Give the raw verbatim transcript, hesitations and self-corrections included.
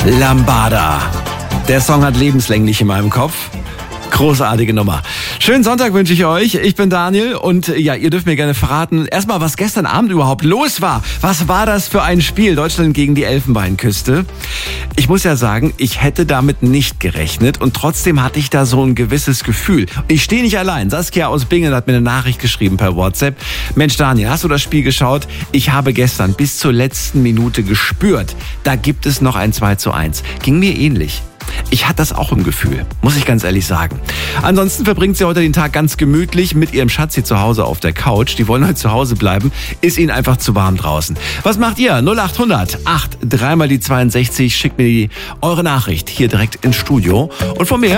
Lambada. Der Song hat lebenslänglich in meinem Kopf. Großartige Nummer. Schönen Sonntag wünsche ich euch. Ich bin Daniel und ja, ihr dürft mir gerne verraten, erstmal, was gestern Abend überhaupt los war. Was war das für ein Spiel? Deutschland gegen die Elfenbeinküste. Ich muss ja sagen, ich hätte damit nicht gerechnet und trotzdem hatte ich da so ein gewisses Gefühl. Ich stehe nicht allein. Saskia aus Bingen hat mir eine Nachricht geschrieben per WhatsApp. Mensch Daniel, hast du das Spiel geschaut? Ich habe gestern bis zur letzten Minute gespürt, da gibt es noch ein zwei zu eins. Ging mir ähnlich. Ich hatte das auch im Gefühl, muss ich ganz ehrlich sagen. Ansonsten verbringt sie heute den Tag ganz gemütlich mit ihrem Schatzi zu Hause auf der Couch. Die wollen heute zu Hause bleiben. Ist ihnen einfach zu warm draußen. Was macht ihr? null acht hundert acht, dreimal die zweiundsechzig. Schickt mir die, eure Nachricht hier direkt ins Studio. Und von mir